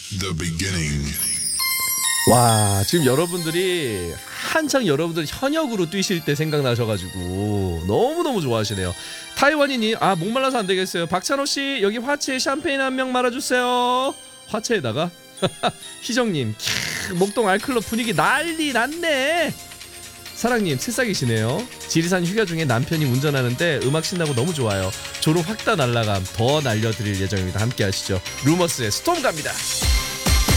the beginning. 와, 지금 여러분들이 한창 여러분들 현역으로 뛰실 때 생각나셔가지고 너무너무 좋아하시네요. 타이완이님, 아 목말라서 안 되겠어요. 박찬호 씨 여기 화채에 샴페인 한 명 말아주세요. 화채에다가 희정님, 목동 알클럽 분위기 난리 났네. 사랑님, 새싹이시네요. 지리산 휴가 중에 남편이 운전하는데 음악 신나고 너무 좋아요. 졸음 확 다 날라감 더 날려드릴 예정입니다. 함께 하시죠. 루머스의 스톰 갑니다.